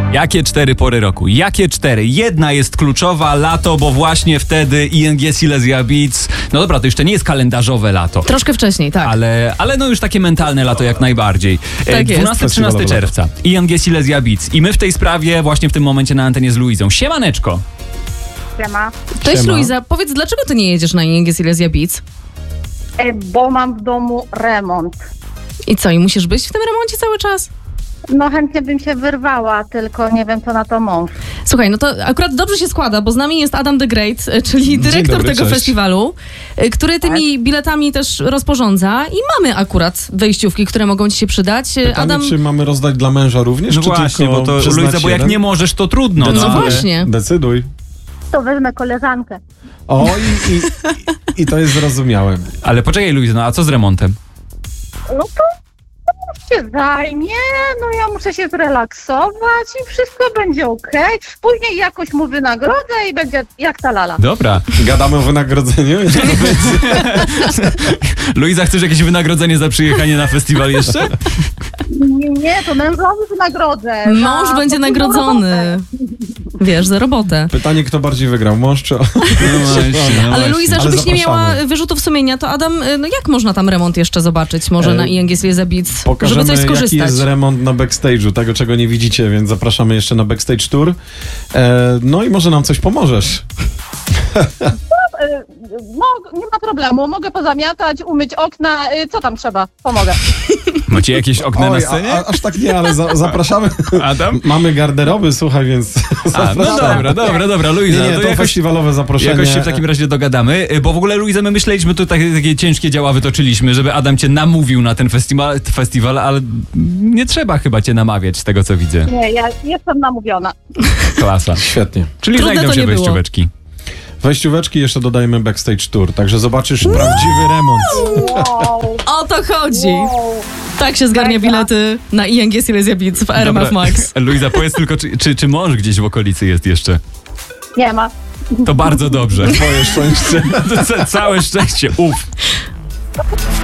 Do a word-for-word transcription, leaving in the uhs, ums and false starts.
Jakie cztery pory roku? Jakie cztery? Jedna jest kluczowa, lato, bo właśnie wtedy I N G Silesia Beats. No dobra, to jeszcze nie jest kalendarzowe lato. Troszkę wcześniej, tak. Ale, ale no już takie mentalne lato jak najbardziej. Tak dwunastego trzynastego czerwca. I N G Silesia Beats. I my w tej sprawie właśnie w tym momencie na antenie z Luizą. Siemaneczko. Siema. Cześć Siema. Luiza, powiedz, dlaczego ty nie jedziesz na I N G Silesia Beats? E, bo mam w domu remont. I co, i musisz być w tym remoncie cały czas? No chętnie bym się wyrwała, tylko nie wiem co na to mąż. Słuchaj, no to akurat dobrze się składa, bo z nami jest Adam the Great, e, czyli dyrektor dobry, tego cześć. festiwalu, e, który tymi biletami też rozporządza i mamy akurat wejściówki, które mogą ci się przydać. E, Pytanie, Adam, czy mamy rozdać dla męża również, No czy właśnie, tylko bo to przyznać Luiza, bo jak jeden? nie możesz, to trudno. No No, właśnie. Decyduj. To wezmę koleżankę. O, i, i, i to jest zrozumiałe. Ale poczekaj Luiza, no a co z remontem? No to to się zajmie, no ja muszę się zrelaksować i wszystko będzie okej. Później jakoś mu wynagrodzę i będzie jak ta lala. Dobra. Gadamy o wynagrodzeniu? Luiza, chcesz jakieś wynagrodzenie za przyjechanie na festiwal jeszcze? Nie, nie, to mężowi wynagrodzę. mąż za będzie podwójną nagrodzony. robotę. Wiesz, za robotę. Pytanie, kto bardziej wygrał, mąż czy... No właśnie, no Ale właśnie. Luiza, Ale żebyś nie miała zapraszamy. wyrzutów sumienia, to Adam, e, no jak można tam remont jeszcze zobaczyć? Może E, na I N G Silesia Beats, Pokażemy, żeby coś jaki skorzystać. jest remont na backstage'u, tego czego nie widzicie, więc zapraszamy jeszcze na backstage tour. E, no i może nam coś pomożesz. E, mo- nie ma problemu, mogę pozamiatać, umyć okna, e, co tam trzeba, pomogę. Macie jakieś okna na Oj, scenie? a, a, aż tak nie, ale za, zapraszamy. Adam? Mamy garderoby, słuchaj, więc A, no dobra, dobra, dobra, Luiza. Nie, nie, to to jakoś, festiwalowe zaproszenie. jakoś się w takim razie dogadamy, bo w ogóle Luiza, my myśleliśmy, tu takie, takie ciężkie działa wytoczyliśmy, żeby Adam cię namówił na ten festiwal, festiwal, ale nie trzeba chyba cię namawiać z tego, co widzę. Nie, ja jestem namówiona. Klasa. Świetnie. Czyli Trudne znajdą to się nie było. wejścióweczki. Wejścióweczki jeszcze dodajemy backstage tour, także zobaczysz prawdziwy remont. Wow, O to chodzi. wow. Tak się zgarnia Mega. bilety na I N G Silesia Beats w R M F Dobra. Max. Luiza, powiedz tylko, czy, czy, czy mąż gdzieś w okolicy jest jeszcze? Nie ma. To bardzo dobrze. Twoje szczęście. Całe szczęście, uff.